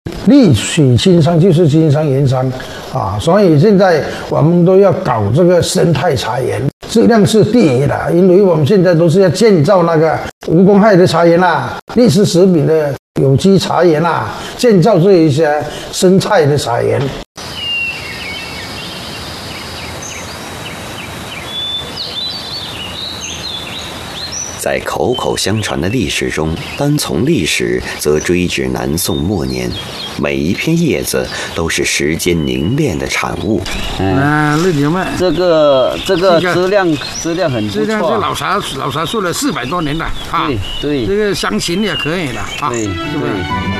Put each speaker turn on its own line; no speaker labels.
绿水青山就是金山银山啊，所以现在我们都要搞这个生态茶园，质量是第一的，因为我们现在都是要建造那个无公害的茶园啦，绿色食品的有机茶园啦，建造这一些生态的茶园。
在口口相传的历史中，单从历史则追至南宋末年，每一片叶子都是时间凝练的产物。
绿牛麦，这个质量很不错，质量是老茶树了400多年了啊。对，这个香型也可以了啊，对。